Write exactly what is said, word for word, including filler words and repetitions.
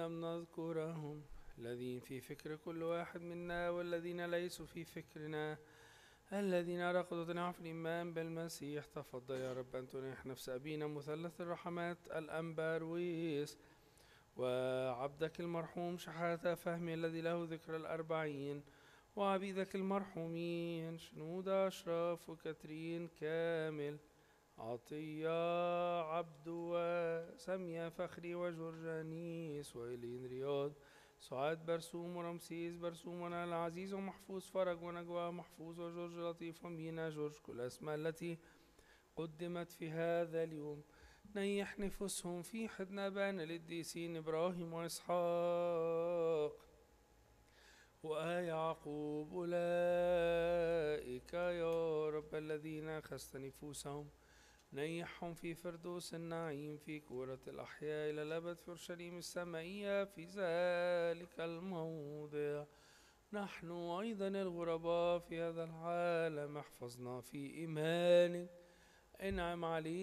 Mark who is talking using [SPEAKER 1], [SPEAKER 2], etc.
[SPEAKER 1] لم نذكرهم، الذين في فكر كل واحد منا والذين ليسوا في فكرنا، الذين رقدوا تنعوا في الإيمان بالمسيح. تفضل يا رب أن تنيح نفس أبينا مثلث الرحمات الأنبرويس وعبدك المرحوم شحاتة فهمي الذي له ذكر الأربعين، وعبيدك المرحومين شنود أشرف وكاترين كامل عطية عبد وسمية فخري وجورجانيس وإلين رياض سعاد برسوم ورمسيس برسوم ونال العزيز ومحفوظ فرج ونجوى محفوظ وجورج لطيف ومينا جورج، كل الأسماء التي قدمت في هذا اليوم. نيح نفوسهم في حضن أبانا القديسين إبراهيم وإسحاق ويعقوب، أولئك يا رب الذين أخذت نفوسهم نيحهم في فردوس النعيم في كورة الأحياء إلى الأبد في أورشليم السمائية في ذلك الموضع. نحن أيضا الغرباء في هذا العالم احفظنا في إيمانك، انعم علينا